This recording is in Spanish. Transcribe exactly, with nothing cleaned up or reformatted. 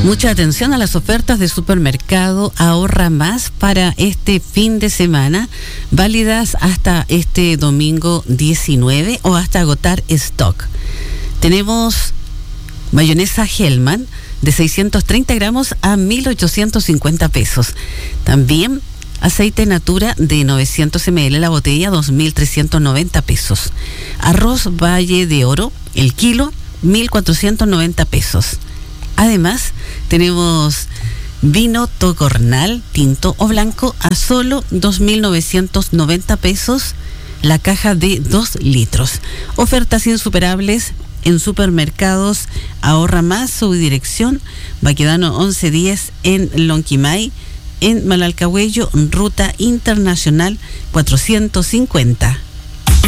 Mucha atención a las ofertas de supermercado Ahorra Más para este fin de semana, válidas hasta este domingo diecinueve o hasta agotar stock. Tenemos mayonesa Hellman de seiscientos treinta gramos a mil ochocientos cincuenta pesos. También aceite Natura de novecientos mililitros la botella, dos mil trescientos noventa pesos. Arroz Valle de Oro, el kilo, mil cuatrocientos noventa pesos. Además, tenemos vino Tocornal, tinto o blanco, a solo dos mil novecientos noventa pesos la caja de dos litros. Ofertas insuperables en supermercados Ahorra Más. Su dirección, Baquedano once diez en Lonquimay, en Malalcahuello, ruta internacional cuatrocientos cincuenta.